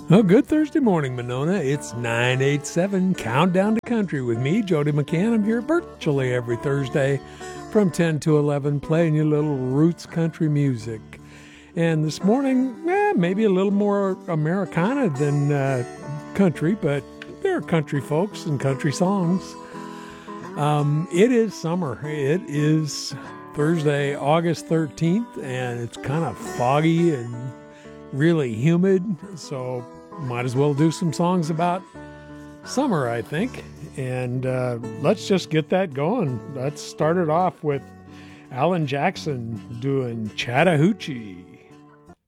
Oh, good Thursday morning, Monona. It's 9:87 Countdown to Country with me, Jody McCann. I'm here virtually every Thursday from 10 to 11 playing you little roots country music. And this morning, maybe a little more Americana than country, but there are country folks and country songs. It is summer. It is Thursday, August 13th, and it's kind of foggy and really humid, so might as well do some songs about summer, I think. And let's just get that going. Let's start it off with Alan Jackson doing Chattahoochee.